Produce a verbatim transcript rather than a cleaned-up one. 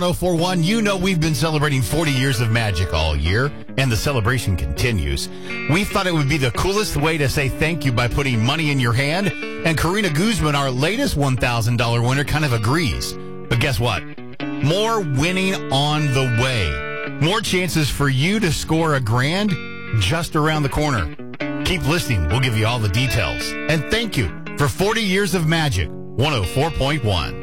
oh four one, you know we've been celebrating forty years of Magic all year, and the celebration continues. We thought it would be the coolest way to say thank you by putting money in your hand, and Karina Guzman, our latest one thousand dollars winner, kind of agrees. But guess what? More winning on the way. More chances for you to score a grand just around the corner. Keep listening. We'll give you all the details. And thank you for forty years of Magic, one oh four point one.